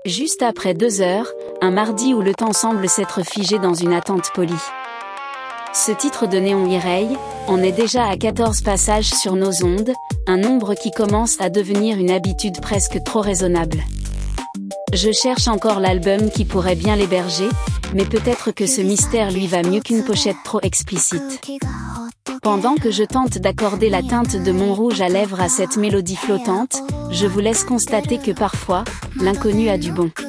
Juste après 2 heures, un mardi où le temps semble s'être figé dans une attente polie. Ce titre de Néon Mireille en est déjà à 14 passages sur nos ondes, un nombre qui commence à devenir une habitude presque trop raisonnable. Je cherche encore l'album qui pourrait bien l'héberger, mais peut-être que ce mystère lui va mieux qu'une pochette trop explicite. Pendant que je tente d'accorder la teinte de mon rouge à lèvres à cette mélodie flottante, je vous laisse constater que parfois, l'inconnu a du bon.